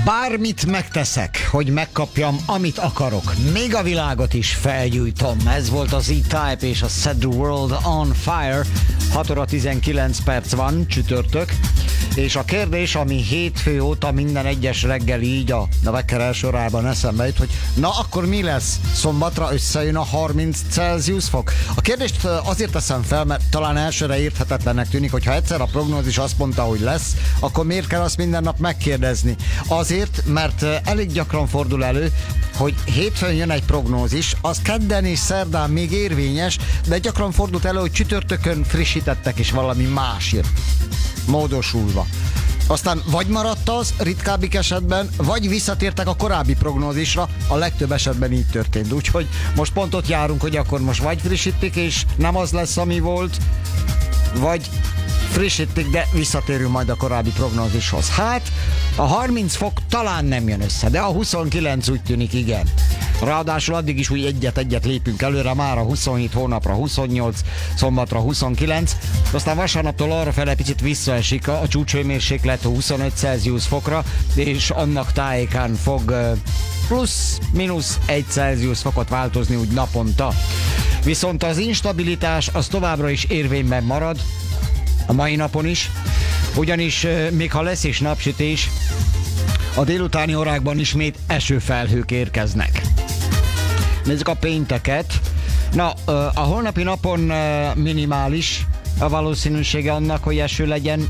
Bármit megteszek, hogy megkapjam, amit akarok. Még a világot is felgyújtom. Ez volt az E-Type és a Set the World on Fire. 6 óra 19 perc van, csütörtök. És a kérdés, ami hétfő óta minden egyes reggel így a Wecker elsorában eszembe jut, hogy na akkor mi lesz? Szombatra összejön a 30 Celsius fok? A kérdést azért teszem fel, mert talán elsőre érthetetlennek tűnik, hogy ha egyszer a prognózis azt mondta, hogy lesz, akkor miért kell azt minden nap megkérdezni? Azért, mert elég gyakran fordul elő, hogy hétfőn jön egy prognózis, az kedden és szerdán még érvényes, de gyakran fordult elő, hogy csütörtökön frissítettek és valami más jött. Módosulva. Aztán vagy maradt az ritkábbik esetben, vagy visszatértek a korábbi prognózisra, a legtöbb esetben így történt. Úgyhogy most pont ott járunk, hogy akkor most vagy frissítik, és nem az lesz, ami volt, vagy frissítik, de visszatérünk majd a korábbi prognózishoz. Hát, a 30 fok talán nem jön össze, de a 29 úgy tűnik, igen. Ráadásul addig is úgy egyet lépünk előre, már a 27 hónapra 28, szombatra 29, aztán vasárnaptól arrafele picit visszaesik a csúcshőmérséklet 25 Celsius fokra, és annak tájékán fog plusz-minusz 1 Celsius fokot változni úgy naponta. Viszont az instabilitás az továbbra is érvényben marad, a mai napon is, ugyanis még ha lesz is napsütés, a délutáni órákban ismét esőfelhők érkeznek. Nézzük a pénteket. Na, a holnapi napon minimális a valószínűsége annak, hogy eső legyen,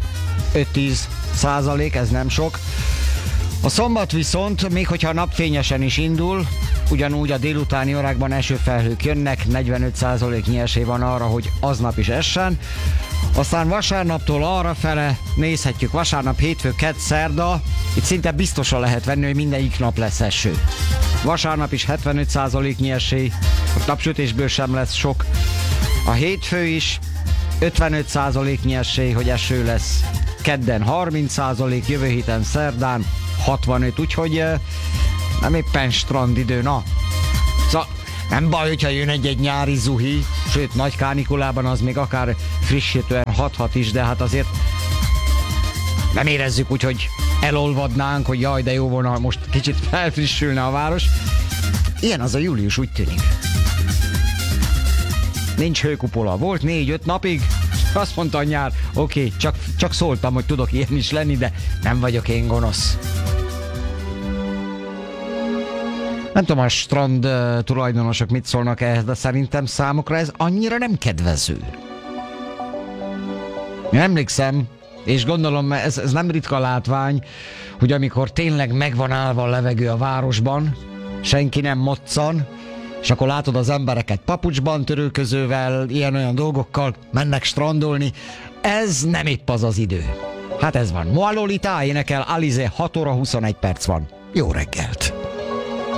5-10%, ez nem sok. A szombat viszont, még hogyha napfényesen is indul, ugyanúgy a délutáni órákban esőfelhők jönnek, 45%-nyi esély van arra, hogy aznap is essen. Aztán vasárnaptól arrafele nézhetjük, vasárnap, hétfő, kedd, szerda, itt szinte biztosan lehet venni, hogy mindegyik nap lesz eső. Vasárnap is 75%-nyi esély, a napsütésből sem lesz sok. A hétfő is 55%-nyi esély, hogy eső lesz. Kedden 30%, jövő héten szerdán 65, úgyhogy nem éppen strandidő, na. Szóval nem baj, hogyha jön egy nyári zuhi, sőt, nagy kánikulában az még akár frissítően hathat is, de hát azért nem érezzük úgy, hogy elolvadnánk, hogy jaj, de jó volna, most kicsit felfrissülne a város. Ilyen az a július, úgy tűnik. Nincs hőkupola. Volt 4-5 napig, azt mondta a nyár, oké, csak szóltam, hogy tudok ilyen is lenni, de nem vagyok én gonosz. Nem tudom, a strand tulajdonosok mit szólnak ehhez, de szerintem számukra ez annyira nem kedvező. Én emlékszem, és gondolom, ez nem ritka látvány, hogy amikor tényleg megvan állva a levegő a városban, senki nem moccan, és akkor látod az embereket papucsban, törülközővel, ilyen-olyan dolgokkal mennek strandolni, ez nem épp az az idő. Hát ez van. Moa Lolita énekel, Alize, 6 óra 21 perc van. Jó reggelt!